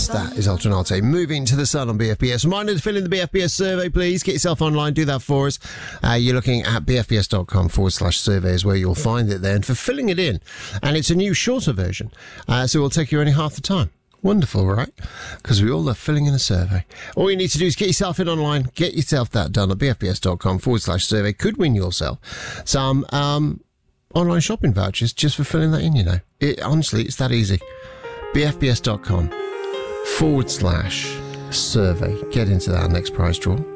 Yes, that is Alternate. Moving to the Sun on BFBS. Reminder to fill in the BFBS survey, please. Get yourself online. Do that for us. You're looking at bfbs.com/survey is where you'll find it there. And for filling it in, and it's a new shorter version, so it will take you only half the time. Wonderful, right? Because we all love filling in a survey. All you need to do is get yourself in online, get yourself that done at bfbs.com/survey. Could win yourself some online shopping vouchers just for filling that in, you know. Honestly, it's that easy. bfbs.com/survey. Get into that next prize draw.